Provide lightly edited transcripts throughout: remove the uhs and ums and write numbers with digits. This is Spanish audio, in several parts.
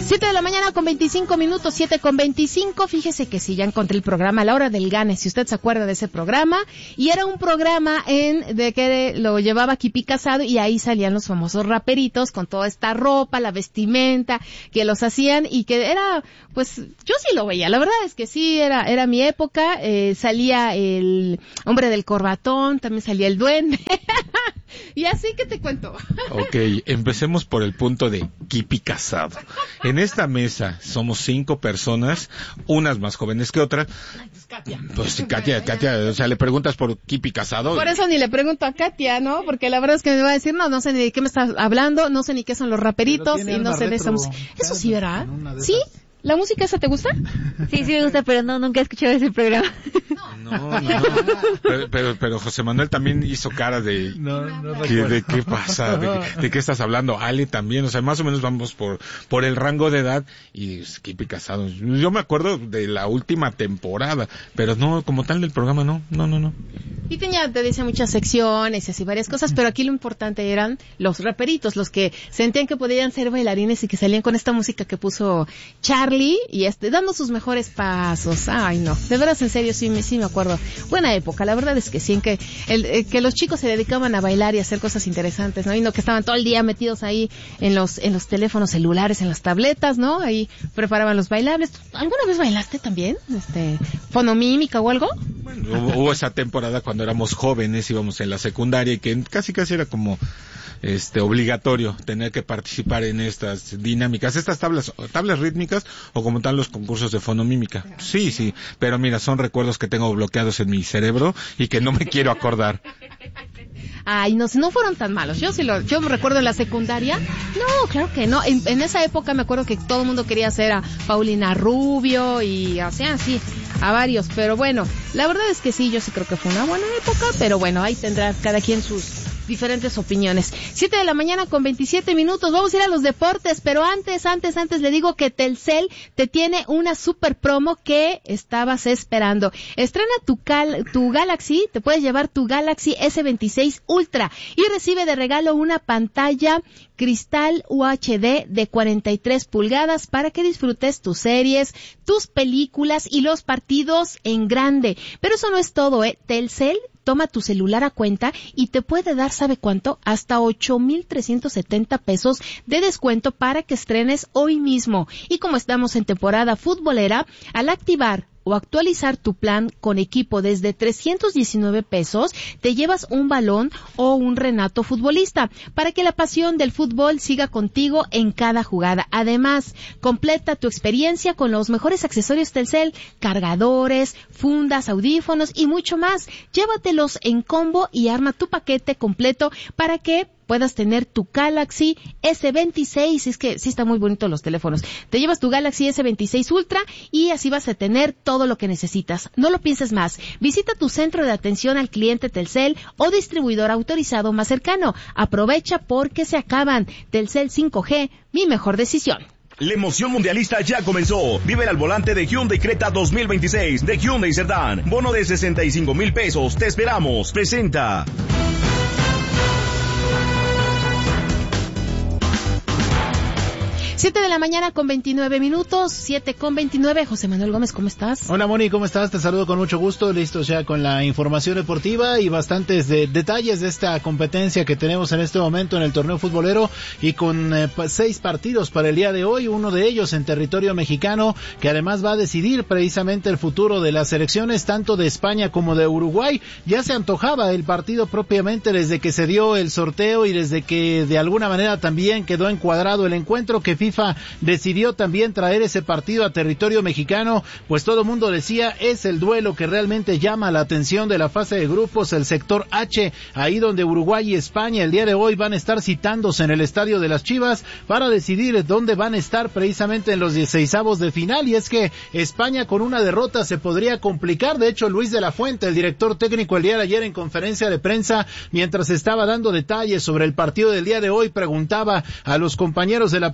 7 de la mañana con 25 minutos, 7 con 25. Fíjese que sí, ya encontré el programa La Hora del Gane, si usted se acuerda de ese programa. Y era un programa de que lo llevaba Kipi Casado y ahí salían los famosos raperitos con toda esta ropa, la vestimenta que los hacían y que era, pues, yo sí lo veía. La verdad es que sí, era mi época. Salía el hombre del corbatón, también salía el duende. Y así que te cuento. Ok, empecemos por el punto de Kipi Casado. En esta mesa somos 5 personas, unas más jóvenes que otras. Pues Katia, o sea, le preguntas por Kipi Casado. Por eso ni le pregunto a Katia, ¿no? Porque la verdad es que me va a decir, no sé ni de qué me estás hablando, no sé ni qué son los raperitos y no sé de esa música. Eso sí, ¿verdad? ¿Sí? ¿La música esa te gusta? Sí, me gusta, pero nunca he escuchado ese programa. No. Pero José Manuel también hizo cara de... ¿De qué pasa? ¿De qué estás hablando? Ale también, o sea, más o menos vamos por el rango de edad y Kipi Casado. Yo me acuerdo de la última temporada, pero no, como tal del programa, no. Y te dice muchas secciones y así varias cosas, pero aquí lo importante eran los raperitos, los que sentían que podían ser bailarines y que salían con esta música que puso Charlie y dando sus mejores pasos. Ay, no, de veras, en serio, sí me acuerdo. Buena época, la verdad es que sí, en que los chicos se dedicaban a bailar y a hacer cosas interesantes, ¿no? Y no que estaban todo el día metidos ahí en los teléfonos celulares, en las tabletas, ¿no? Ahí preparaban los bailables. ¿Alguna vez bailaste también? ¿Fonomímica o algo? Bueno, hubo esa temporada cuando éramos jóvenes, íbamos en la secundaria y que casi era como obligatorio tener que participar en estas dinámicas, estas tablas rítmicas o como tal los concursos de fonomímica. Sí, pero mira, son recuerdos que tengo bloqueados en mi cerebro y que no me quiero acordar. Ay, no, si no fueron tan malos. Yo me recuerdo en la secundaria. No, claro que no. En esa época me acuerdo que todo el mundo quería hacer a Paulina Rubio y así, a varios. Pero bueno, la verdad es que sí, yo sí creo que fue una buena época, pero bueno, ahí tendrá cada quien sus diferentes opiniones. 7 de la mañana con 27 minutos. Vamos a ir a los deportes, pero antes le digo que Telcel te tiene una super promo que estabas esperando. Estrena tu Galaxy, te puedes llevar tu Galaxy S26 Ultra y recibe de regalo una pantalla cristal UHD de 43 pulgadas para que disfrutes tus series, tus películas y los partidos en grande. Pero eso no es todo, Telcel toma tu celular a cuenta y te puede dar, ¿sabe cuánto? Hasta 8,370 pesos de descuento para que estrenes hoy mismo. Y como estamos en temporada futbolera, al activar o actualizar tu plan con equipo desde 319 pesos, te llevas un balón o un Renato futbolista para que la pasión del fútbol siga contigo en cada jugada. Además, completa tu experiencia con los mejores accesorios Telcel, cargadores, fundas, audífonos y mucho más. Llévatelos en combo y arma tu paquete completo para que puedas tener tu Galaxy S26, es que sí está muy bonito los teléfonos. Te llevas tu Galaxy S26 Ultra y así vas a tener todo lo que necesitas. No lo pienses más. Visita tu centro de atención al cliente Telcel o distribuidor autorizado más cercano. Aprovecha porque se acaban. Telcel 5G, mi mejor decisión. La emoción mundialista ya comenzó. Vive al volante de Hyundai Creta 2026 de Hyundai Cerdán. Bono de 65,000 pesos. Te esperamos. Presenta. 7 de la mañana con 29 minutos, 7 con 29. José Manuel Gómez, ¿cómo estás? Hola Moni, ¿cómo estás? Te saludo con mucho gusto, listos ya con la información deportiva y bastantes detalles de esta competencia que tenemos en este momento en el torneo futbolero y con 6 partidos para el día de hoy, uno de ellos en territorio mexicano que además va a decidir precisamente el futuro de las selecciones tanto de España como de Uruguay. Ya se antojaba el partido propiamente desde que se dio el sorteo y desde que de alguna manera también quedó encuadrado el encuentro que FIFA decidió también traer ese partido a territorio mexicano, pues todo el mundo decía es el duelo que realmente llama la atención de la fase de grupos, el sector H, ahí donde Uruguay y España el día de hoy van a estar citándose en el Estadio de las Chivas para decidir dónde van a estar precisamente en los 16avos de final, y es que España con una derrota se podría complicar. De hecho, Luis de la Fuente, el director técnico el día de ayer en conferencia de prensa, mientras estaba dando detalles sobre el partido del día de hoy, preguntaba a los compañeros de la prensa y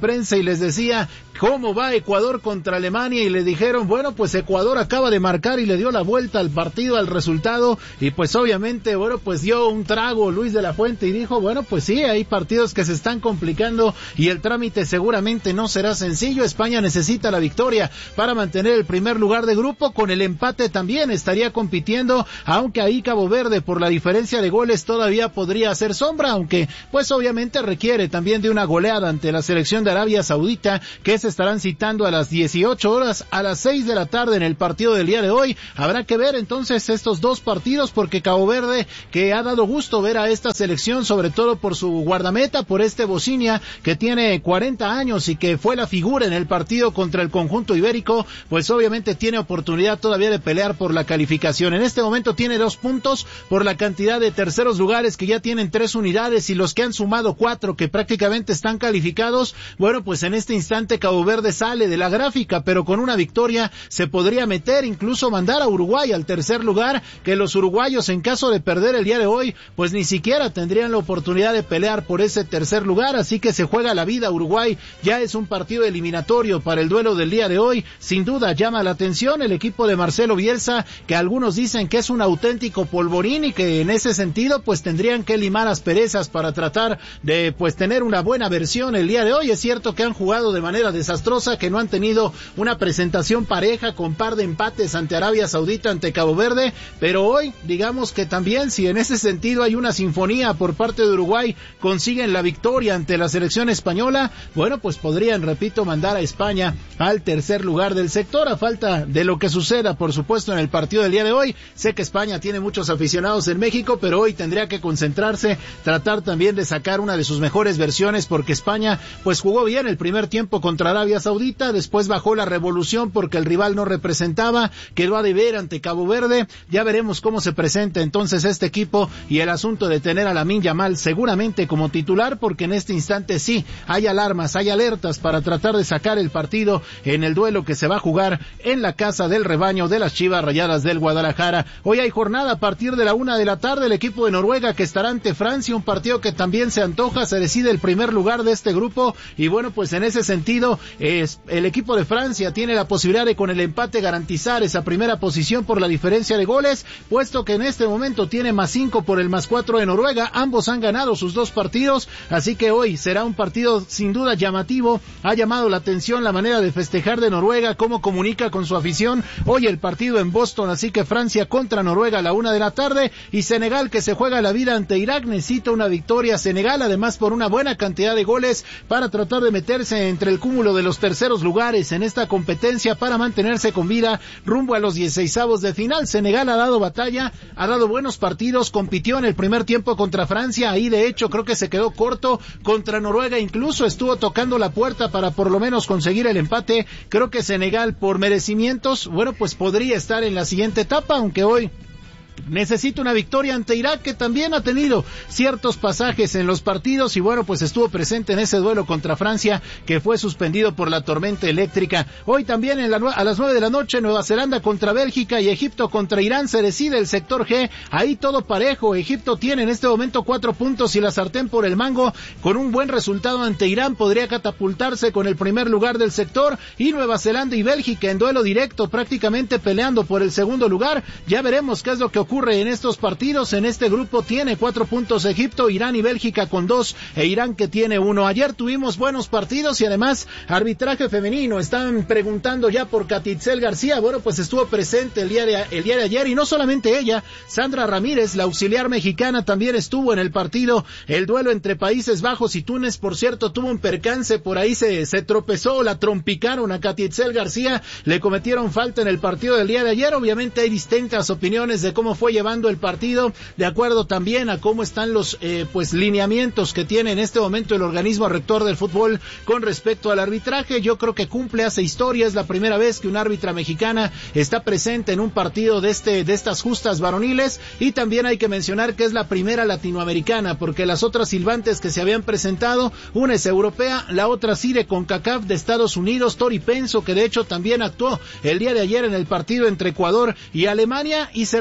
les decía cómo va Ecuador contra Alemania y le dijeron, bueno, pues Ecuador acaba de marcar y le dio la vuelta al partido, al resultado, y pues obviamente, bueno, pues dio un trago Luis de la Fuente y dijo, bueno, pues sí, hay partidos que se están complicando y el trámite seguramente no será sencillo. España necesita la victoria para mantener el primer lugar de grupo, con el empate también estaría compitiendo, aunque ahí Cabo Verde por la diferencia de goles todavía podría hacer sombra, aunque pues obviamente requiere también de una goleada ante la selección de Arabia Saudita, que se estarán citando a las 18 horas, a las 6 de la tarde en el partido del día de hoy. Habrá que ver entonces estos dos partidos, porque Cabo Verde, que ha dado gusto ver a esta selección, sobre todo por su guardameta, por Bocinia, que tiene 40 años y que fue la figura en el partido contra el conjunto ibérico, pues obviamente tiene oportunidad todavía de pelear por la calificación. En este momento tiene 2 puntos por la cantidad de terceros lugares que ya tienen 3 unidades y los que han sumado 4 que prácticamente están calificados. Bueno, pues en este instante Cabo Verde sale de la gráfica, pero con una victoria se podría meter, incluso mandar a Uruguay al tercer lugar, que los uruguayos en caso de perder el día de hoy, pues ni siquiera tendrían la oportunidad de pelear por ese tercer lugar, así que se juega la vida Uruguay. Ya es un partido eliminatorio para el duelo del día de hoy. Sin duda llama la atención el equipo de Marcelo Bielsa, que algunos dicen que es un auténtico polvorín y que en ese sentido pues tendrían que limar asperezas para tratar de pues tener una buena versión el día de hoy. Es cierto que han jugado de manera desastrosa, que no han tenido una presentación pareja, con par de empates ante Arabia Saudita, ante Cabo Verde, pero hoy digamos que también, si en ese sentido hay una sinfonía por parte de Uruguay, consiguen la victoria ante la selección española, bueno, pues podrían, repito, mandar a España al tercer lugar del sector, a falta de lo que suceda, por supuesto, en el partido del día de hoy. Sé que España tiene muchos aficionados en México, pero hoy tendría que concentrarse, tratar también de sacar una de sus mejores versiones, porque España pues jugó bien el primer tiempo contra Arabia Saudita, después bajó la revolución porque el rival no representaba, quedó a deber ante Cabo Verde. Ya veremos cómo se presenta entonces este equipo y el asunto de tener a Lamine Yamal seguramente como titular, porque en este instante sí hay alarmas, hay alertas para tratar de sacar el partido en el duelo que se va a jugar en la casa del rebaño de las Chivas Rayadas del Guadalajara. Hoy hay jornada a partir de la 1 de la tarde, el equipo de Noruega que estará ante Francia, un partido que también se antoja, se decide el primer lugar de este grupo y bueno, pues en ese sentido el equipo de Francia tiene la posibilidad de con el empate garantizar esa primera posición por la diferencia de goles, puesto que en este momento tiene +5 por el +4 de Noruega. Ambos han ganado sus 2 partidos, así que hoy será un partido sin duda llamativo. Ha llamado la atención la manera de festejar de Noruega, cómo comunica con su afición. Hoy el partido en Boston, así que Francia contra Noruega a la 1 de la tarde, y Senegal, que se juega la vida ante Irak, necesita una victoria Senegal, además por una buena cantidad de goles, para tratar de meterse entre el cúmulo de los terceros lugares en esta competencia, para mantenerse con vida rumbo a los 16avos de final. Senegal ha dado batalla, ha dado buenos partidos, compitió en el primer tiempo contra Francia, ahí de hecho creo que se quedó corto. Contra Noruega incluso estuvo tocando la puerta para por lo menos conseguir el empate. Creo que Senegal, por merecimientos, bueno, pues podría estar en la siguiente etapa, aunque hoy necesita una victoria ante Irak, que también ha tenido ciertos pasajes en los partidos y bueno, pues estuvo presente en ese duelo contra Francia, que fue suspendido por la tormenta eléctrica. Hoy también a las 9 de la noche, Nueva Zelanda contra Bélgica y Egipto contra Irán, se decide el sector G, ahí todo parejo. Egipto tiene en este momento 4 puntos y la sartén por el mango. Con un buen resultado ante Irán podría catapultarse con el primer lugar del sector, y Nueva Zelanda y Bélgica en duelo directo, prácticamente peleando por el segundo lugar. Ya veremos qué es lo que ocurre en estos partidos. En este grupo tiene 4 puntos Egipto, Irán y Bélgica con 2 e Irán que tiene 1. Ayer tuvimos buenos partidos y además arbitraje femenino. Están preguntando ya por Katitzel García. Bueno, pues estuvo presente el día de ayer, y no solamente ella, Sandra Ramírez, la auxiliar mexicana, también estuvo en el partido. El duelo entre Países Bajos y Túnez, por cierto, tuvo un percance, por ahí se tropezó, la trompicaron a Katitzel García, le cometieron falta en el partido del día de ayer. Obviamente hay distintas opiniones de cómo fue llevando el partido, de acuerdo también a cómo están los lineamientos que tiene en este momento el organismo rector del fútbol con respecto al arbitraje. Yo creo que cumple, hace historia, es la primera vez que una árbitra mexicana está presente en un partido de estas justas varoniles, y también hay que mencionar que es la primera latinoamericana, porque las otras silbantes que se habían presentado, una es europea, la otra sí de CONCACAF de Estados Unidos, Tori Penso, que de hecho también actuó el día de ayer en el partido entre Ecuador y Alemania. Y se recuerda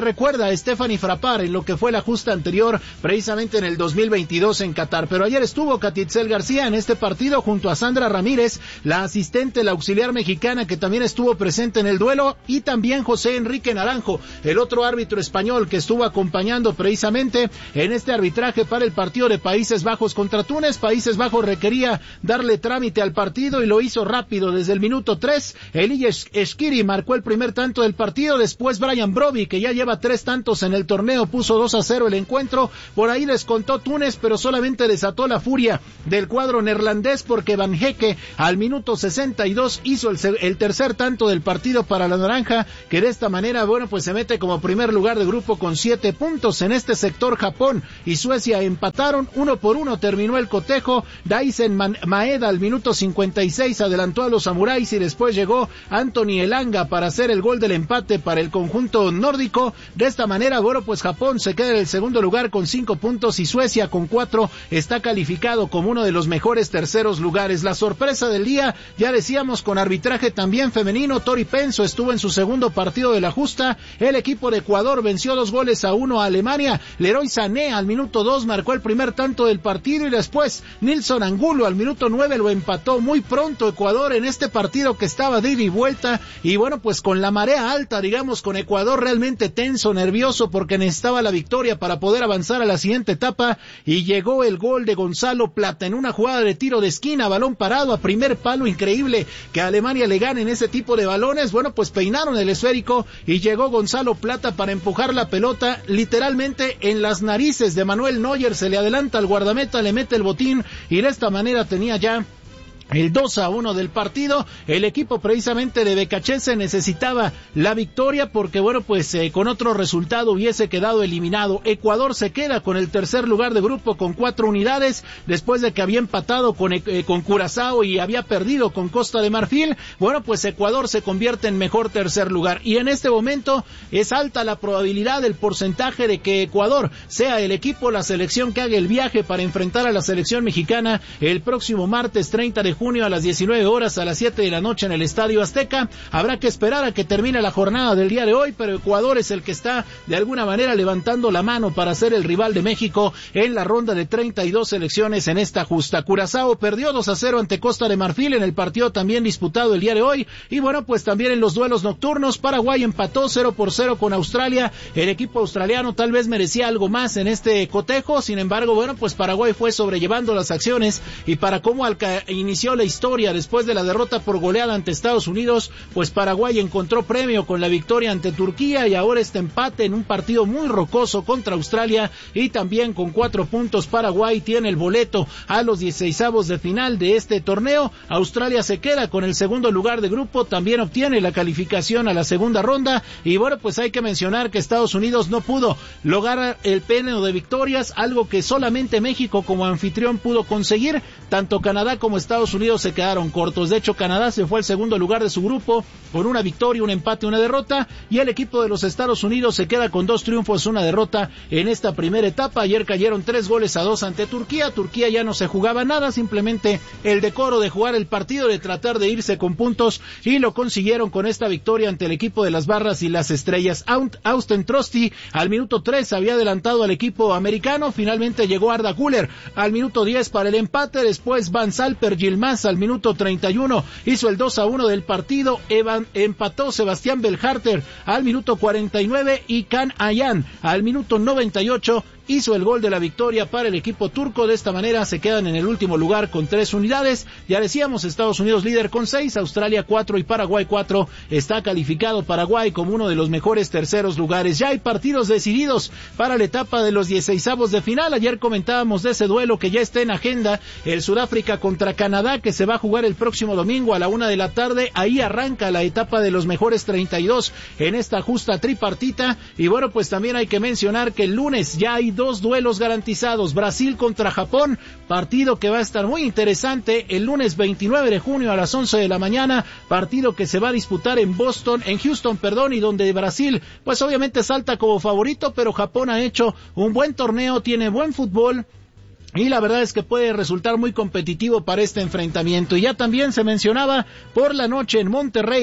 a Stephanie Frappart en lo que fue la justa anterior, precisamente en el 2022 en Qatar. Pero ayer estuvo Katitzel García en este partido junto a Sandra Ramírez, la asistente, la auxiliar mexicana que también estuvo presente en el duelo, y también José Enrique Naranjo, el otro árbitro español que estuvo acompañando precisamente en este arbitraje para el partido de Países Bajos contra Túnez. Países Bajos requería darle trámite al partido y lo hizo rápido. Desde el minuto 3, Elie Eskiri marcó el primer tanto del partido, después Brian Broby, que ya lleva 3 tantos en el torneo, puso 2-0 el encuentro. Por ahí descontó Túnez, pero solamente desató la furia del cuadro neerlandés porque Van Hecke al minuto 62 hizo el tercer tanto del partido para la naranja, que de esta manera, bueno, pues se mete como primer lugar de grupo con 7 puntos. En este sector Japón y Suecia empataron 1-1, terminó el cotejo. Daisen Maeda al minuto 56 adelantó a los samuráis y después llegó Anthony Elanga para hacer el gol del empate para el conjunto nórdico. De esta manera, bueno, pues Japón se queda en el segundo lugar con 5 puntos y Suecia con 4 está calificado como uno de los mejores terceros lugares. La sorpresa del día, ya decíamos, con arbitraje también femenino, Tori Penso estuvo en su segundo partido de la justa. El equipo de Ecuador venció 2-1 a Alemania. Leroy Sané al minuto 2 marcó el primer tanto del partido y después Nilson Angulo al minuto 9 lo empató. Muy pronto Ecuador en este partido que estaba de ida y vuelta, y bueno, pues con la marea alta, digamos, con Ecuador realmente tenso, nervioso, porque necesitaba la victoria para poder avanzar a la siguiente etapa, y llegó el gol de Gonzalo Plata en una jugada de tiro de esquina, balón parado a primer palo. Increíble que a Alemania le ganen ese tipo de balones. Bueno, pues peinaron el esférico y llegó Gonzalo Plata para empujar la pelota literalmente en las narices de Manuel Neuer. Se le adelanta al guardameta, le mete el botín y de esta manera tenía ya el 2-1 del partido. El equipo precisamente de Becachese necesitaba la victoria porque, bueno, pues con otro resultado hubiese quedado eliminado. Ecuador se queda con el tercer lugar de grupo con 4 unidades después de que había empatado con Curazao y había perdido con Costa de Marfil. Bueno, pues Ecuador se convierte en mejor tercer lugar y en este momento es alta la probabilidad, el porcentaje de que Ecuador sea el equipo, la selección que haga el viaje para enfrentar a la selección mexicana el próximo martes 30 de junio a las 19 horas, a las 7 de la noche en el Estadio Azteca. Habrá que esperar a que termine la jornada del día de hoy, pero Ecuador es el que está de alguna manera levantando la mano para ser el rival de México en la ronda de 32 selecciones en esta justa. Curazao perdió 2-0 ante Costa de Marfil en el partido también disputado el día de hoy, y bueno, pues también en los duelos nocturnos, Paraguay empató 0-0 con Australia. El equipo australiano tal vez merecía algo más en este cotejo, sin embargo, bueno, pues Paraguay fue sobrellevando las acciones, y para cómo inició la historia después de la derrota por goleada ante Estados Unidos, pues Paraguay encontró premio con la victoria ante Turquía y ahora este empate en un partido muy rocoso contra Australia, y también con 4 puntos Paraguay tiene el boleto a los 16avos de final de este torneo. Australia se queda con el segundo lugar de grupo, también obtiene la calificación a la segunda ronda, y bueno, pues hay que mencionar que Estados Unidos no pudo lograr el pleno de victorias, algo que solamente México como anfitrión pudo conseguir. Tanto Canadá como Estados Unidos se quedaron cortos. De hecho, Canadá se fue al segundo lugar de su grupo con una victoria, un empate, una derrota, y el equipo de los Estados Unidos se queda con 2 triunfos, una derrota en esta primera etapa. Ayer cayeron 3-2 ante Turquía. Turquía ya no se jugaba nada, simplemente el decoro de jugar el partido, de tratar de irse con puntos, y lo consiguieron con esta victoria ante el equipo de las Barras y las Estrellas. Austin Trusty al minuto 3 había adelantado al equipo americano, finalmente llegó Arda Güler al minuto 10 para el empate, después Van Salper Yilmaz al minuto 31 hizo el 2-1 del partido. Empató Sebastián Belharter al minuto 49 y Can Ayan al minuto 98 hizo el gol de la victoria para el equipo turco. De esta manera se quedan en el último lugar con 3 unidades. Ya decíamos, Estados Unidos líder con 6, Australia 4 y Paraguay 4. Está calificado Paraguay como uno de los mejores terceros lugares. Ya hay partidos decididos para la etapa de los 16avos de final. Ayer comentábamos de ese duelo que ya está en agenda, el Sudáfrica contra Canadá, que se va a jugar el próximo domingo a la 1 de la tarde. Ahí arranca la etapa de los mejores 32 en esta justa tripartita. Y bueno, pues también hay que mencionar que el lunes ya hay 2 duelos garantizados. Brasil contra Japón, partido que va a estar muy interesante el lunes 29 de junio a las 11 de la mañana, partido que se va a disputar en Houston, y donde Brasil pues obviamente salta como favorito, pero Japón ha hecho un buen torneo, tiene buen fútbol, y la verdad es que puede resultar muy competitivo para este enfrentamiento. Y ya también se mencionaba por la noche en Monterrey,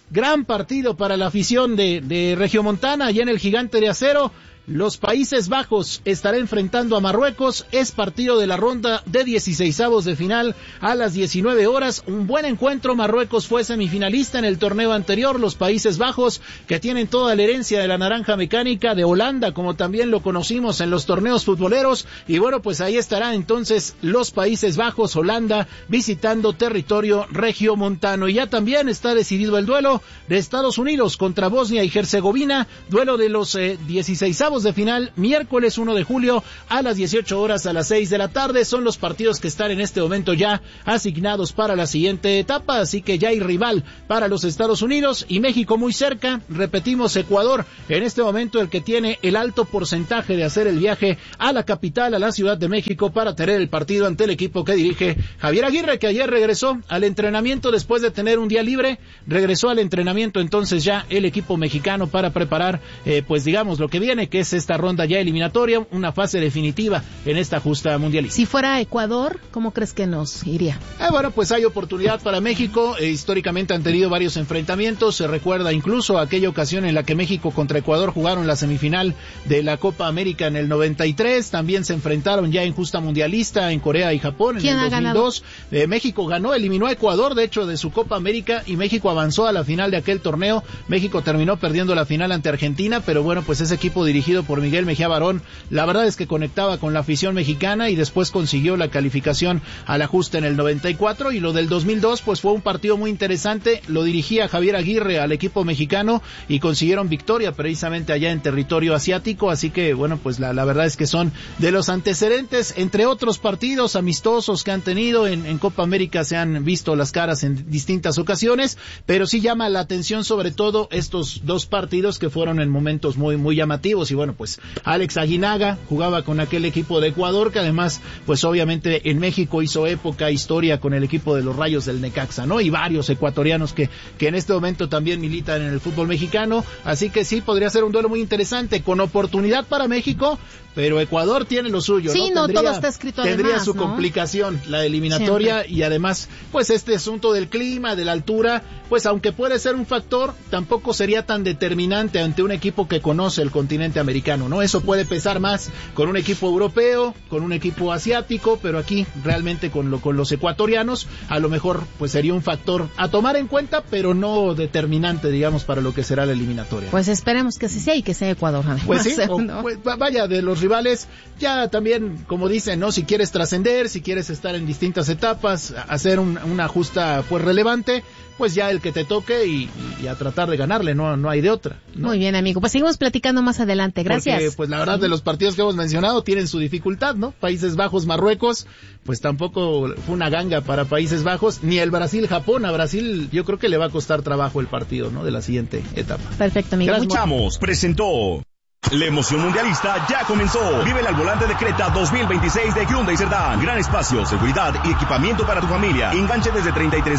gran partido para la afición de Regiomontana, allá en el Gigante de Acero. Los Países Bajos estará enfrentando a Marruecos. Es partido de la ronda de 16avos de final a las 19 horas. Un buen encuentro. Marruecos fue semifinalista en el torneo anterior. Los Países Bajos, que tienen toda la herencia de la naranja mecánica de Holanda, como también lo conocimos en los torneos futboleros. Y bueno, pues ahí estará entonces los Países Bajos, Holanda, visitando territorio regiomontano. Y ya también está decidido el duelo de Estados Unidos contra Bosnia y Herzegovina. Duelo de los 16avos de final, miércoles 1 de julio a las 18 horas a las 6 de la tarde. Son los partidos que están en este momento ya asignados para la siguiente etapa, así que ya hay rival para los Estados Unidos y México muy cerca. Repetimos, Ecuador en este momento el que tiene el alto porcentaje de hacer el viaje a la capital, a la Ciudad de México, para tener el partido ante el equipo que dirige Javier Aguirre, que ayer regresó al entrenamiento después de tener un día libre. Regresó al entrenamiento entonces ya el equipo mexicano para preparar pues digamos lo que viene, que es esta ronda ya eliminatoria, una fase definitiva en esta justa mundialista. Si fuera Ecuador, ¿cómo crees que nos iría? Bueno, pues hay oportunidad para México. Históricamente han tenido varios enfrentamientos. Se recuerda incluso aquella ocasión en la que México contra Ecuador jugaron la semifinal de la Copa América en el 93. También se enfrentaron ya en justa mundialista en Corea y Japón en el 2002. México ganó, eliminó a Ecuador, de hecho, de su Copa América, y México avanzó a la final de aquel torneo. México terminó perdiendo la final ante Argentina, pero bueno, pues ese equipo dirigido por Miguel Mejía Barón, la verdad es que conectaba con la afición mexicana y después consiguió la calificación a la justa en el 94. Y lo del 2002 pues fue un partido muy interesante, lo dirigía Javier Aguirre al equipo mexicano y consiguieron victoria precisamente allá en territorio asiático, así que bueno, pues la verdad es que son de los antecedentes, entre otros partidos amistosos que han tenido en Copa América. Se han visto las caras en distintas ocasiones, pero sí llama la atención sobre todo estos dos partidos que fueron en momentos muy llamativos. Y bueno, pues Alex Aguinaga jugaba con aquel equipo de Ecuador, que además pues obviamente en México hizo época, historia con el equipo de los Rayos del Necaxa, ¿no? Y varios ecuatorianos que en este momento también militan en el fútbol mexicano, así que sí podría ser un duelo muy interesante, con oportunidad para México, pero Ecuador tiene lo suyo, sí, ¿no? Todo está escrito tendría además, su ¿no? complicación la eliminatoria. Siempre. Y además pues este asunto del clima, de la altura, pues aunque puede ser un factor, tampoco sería tan determinante ante un equipo que conoce el continente americano, ¿no? Eso puede pesar más con un equipo europeo, con un equipo asiático, pero aquí realmente con los ecuatorianos a lo mejor pues sería un factor a tomar en cuenta, pero no determinante, digamos, para lo que será la eliminatoria. Pues esperemos que sí sea y que sea Ecuador. Además, pues sí, ¿no? Pues vaya, de los rivales, ya también, como dicen, ¿no? Si quieres trascender, si quieres estar en distintas etapas, hacer una justa pues relevante, pues ya el que te toque y a tratar de ganarle, no hay de otra, ¿no? Muy bien, amigo, pues seguimos platicando más adelante, gracias. Porque pues la verdad de los partidos que hemos mencionado tienen su dificultad, ¿no? Países Bajos, Marruecos, pues tampoco fue una ganga para Países Bajos, ni el Brasil-Japón. A Brasil yo creo que le va a costar trabajo el partido, ¿no? De la siguiente etapa. Perfecto, amigo. Escuchamos, presentó. La emoción mundialista ya comenzó. Vive al volante de Creta 2026 de Hyundai Cerdán. Gran espacio, seguridad y equipamiento para tu familia. Enganche desde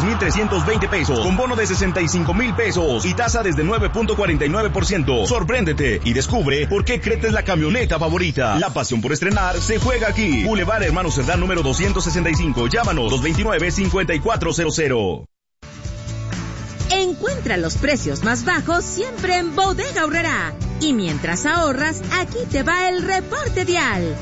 33,320 pesos. Con bono de 65,000 pesos. Y tasa desde 9.49%. Sorpréndete y descubre por qué Creta es la camioneta favorita. La pasión por estrenar se juega aquí. Boulevard Hermano Cerdán número 265. Llámanos 229-5400. Encuentra los precios más bajos siempre en Bodega Aurrerá. Y mientras ahorras, aquí te va el reporte vial.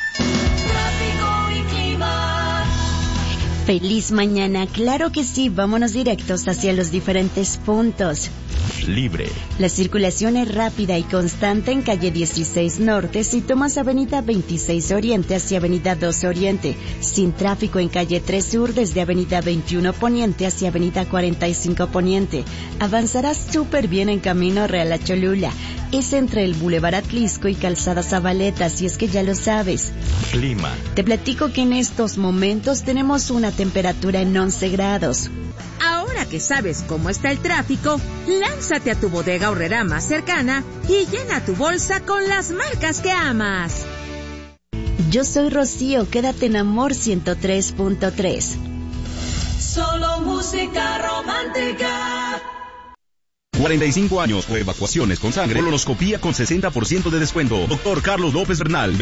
Tráfico y clima. Feliz mañana, claro que sí, vámonos directos hacia los diferentes puntos. Libre. La circulación es rápida y constante en calle 16 Norte si tomas avenida 26 Oriente hacia avenida 12 Oriente, sin tráfico en calle 3 Sur desde avenida 21 Poniente hacia avenida 45 Poniente. Avanzarás súper bien en camino Real a Cholula. Es entre el Boulevard Atlisco y Calzada Zabaleta, si es que ya lo sabes. Clima. Te platico que en estos momentos tenemos una temperatura en 11 grados. Ahora que sabes cómo está el tráfico, lánzate a tu Bodega Aurrerá más cercana y llena tu bolsa con las marcas que amas. Yo soy Rocío, quédate en Amor 103.3. Solo música romántica. 45 años o evacuaciones con sangre, colonoscopía con 60% de descuento. Doctor Carlos López Bernal,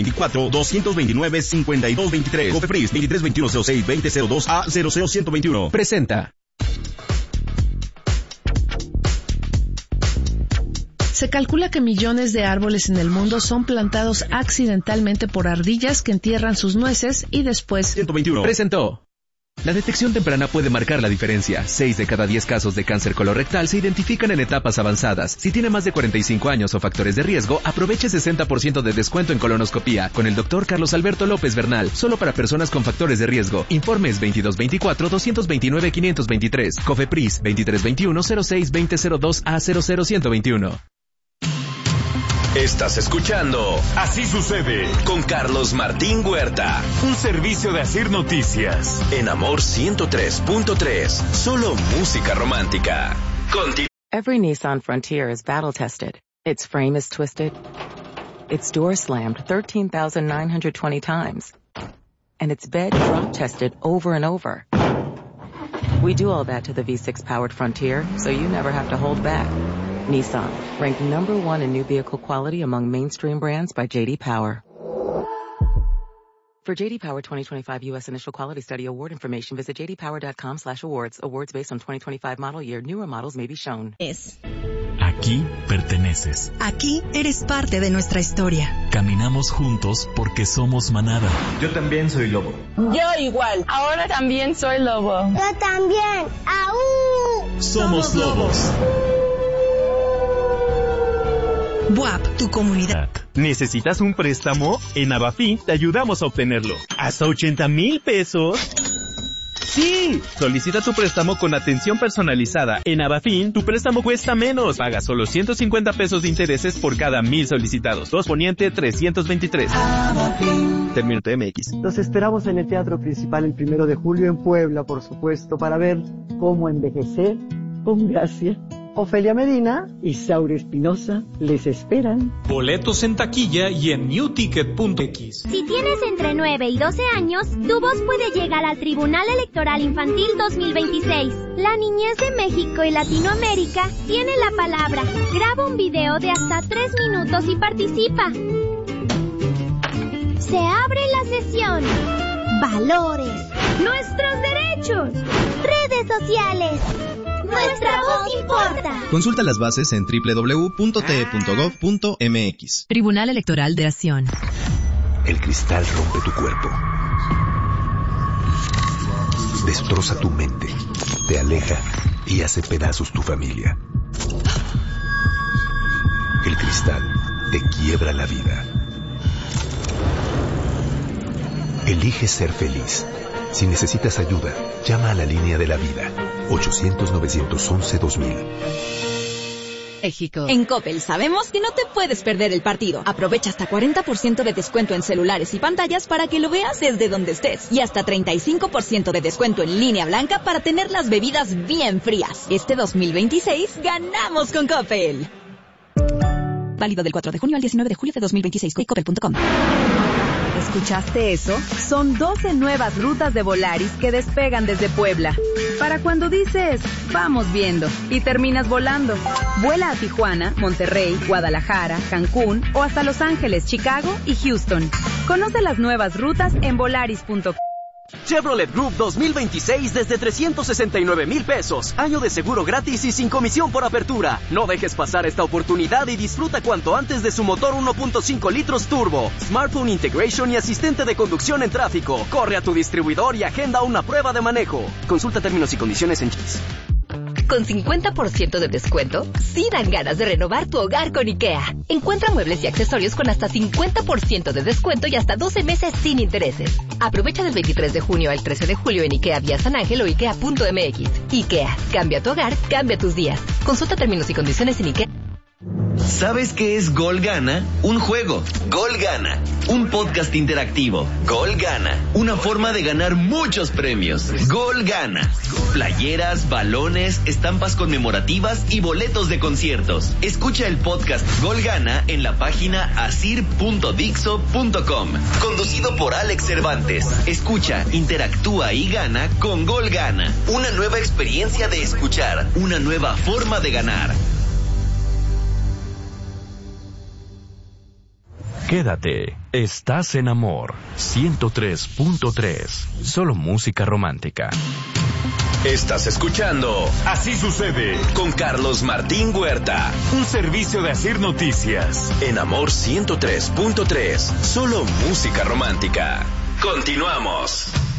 2224-229-5223. Cofepris, 2321-06-2002 a 00121. Presenta. Se calcula que millones de árboles en el mundo son plantados accidentalmente por ardillas que entierran sus nueces y después... 121 presentó. La detección temprana puede marcar la diferencia. 6 de cada 10 casos de cáncer colorectal se identifican en etapas avanzadas. Si tiene más de 45 años o factores de riesgo, aproveche 60% de descuento en colonoscopía con el Dr. Carlos Alberto López Bernal, solo para personas con factores de riesgo. Informes 2224-229-523. COFEPRIS 2321-06-2002-A00121. Estás escuchando Así Sucede con Carlos Martín Huerta. Un servicio de Asir Noticias. En Amor 103.3. Solo música romántica. Every Nissan Frontier is battle tested. Its frame is twisted. Its door slammed 13,920 times. And its bed drop tested over and over. We do all that to the V6 powered Frontier, so you never have to hold back. Nissan, ranked #1 in new vehicle quality among mainstream brands by J.D. Power. For J.D. Power 2025 U.S. Initial Quality Study Award information, visit jdpower.com/awards. Awards based on 2025 model year. Newer models may be shown. Aquí perteneces. Aquí eres parte de nuestra historia. Caminamos juntos porque somos manada. Yo también soy lobo. Yo igual. Ahora también soy lobo. Yo también. ¡Aú! Somos lobos. BUAP, tu comunidad. ¿Necesitas un préstamo? En Abafin te ayudamos a obtenerlo. ¿Hasta 80,000 pesos? ¡Sí! Solicita tu préstamo con atención personalizada. En Abafin, tu préstamo cuesta menos. Paga solo 150 pesos de intereses por cada 1,000 solicitados. 2 Poniente 323. Abafin. Término TMX. Los esperamos en el Teatro Principal el 1 de julio en Puebla, por supuesto, para ver cómo envejecer con gracia. Ofelia Medina y Saura Espinosa les esperan. Boletos en taquilla y en newticket.x. Si tienes entre 9 y 12 años, tu voz puede llegar al Tribunal Electoral Infantil 2026. La niñez de México y Latinoamérica tiene la palabra. Graba un video de hasta 3 minutos y participa. Se abre la sesión. Valores. Nuestros derechos. Redes sociales. Nuestra voz importa. Consulta las bases en www.te.gov.mx. Tribunal Electoral de Acción. El cristal rompe tu cuerpo. Destroza tu mente. Te aleja y hace pedazos tu familia. El cristal te quiebra la vida. Elige ser feliz. Si necesitas ayuda, llama a la línea de la vida. 800-911-2000. México. En Coppel sabemos que no te puedes perder el partido. Aprovecha hasta 40% de descuento en celulares y pantallas para que lo veas desde donde estés. Y hasta 35% de descuento en línea blanca para tener las bebidas bien frías. Este 2026 ganamos con Coppel. Válido del 4 de junio al 19 de julio de 2026. Coppel.com. ¿Escuchaste eso? Son 12 nuevas rutas de Volaris que despegan desde Puebla. Para cuando dices, vamos viendo, y terminas volando. Vuela a Tijuana, Monterrey, Guadalajara, Cancún o hasta Los Ángeles, Chicago y Houston. Conoce las nuevas rutas en volaris.com. Chevrolet Group 2026 desde 369,000 pesos. Año de seguro gratis y sin comisión por apertura. No dejes pasar esta oportunidad y disfruta cuanto antes de su motor 1.5 litros turbo, smartphone integration y asistente de conducción en tráfico. Corre a tu distribuidor y agenda una prueba de manejo. Consulta términos y condiciones en Chis. Con 50% de descuento, sí dan ganas de renovar tu hogar con IKEA. Encuentra muebles y accesorios con hasta 50% de descuento y hasta 12 meses sin intereses. Aprovecha del 23 de junio al 13 de julio en IKEA vía San Ángel o IKEA.mx. IKEA, cambia tu hogar, cambia tus días. Consulta términos y condiciones en IKEA. ¿Sabes qué es Gol Gana? Un juego. Gol Gana. Un podcast interactivo. Gol Gana. Una forma de ganar muchos premios. Gol Gana. Playeras, balones, estampas conmemorativas y boletos de conciertos. Escucha el podcast Gol Gana en la página asir.dixo.com. Conducido por Alex Cervantes. Escucha, interactúa y gana con Gol Gana. Una nueva experiencia de escuchar. Una nueva forma de ganar. Quédate, estás en Amor 103.3, solo música romántica. Estás escuchando Así Sucede con Carlos Martín Huerta. Un servicio de Asir Noticias. En Amor 103.3. Solo música romántica. Continuamos.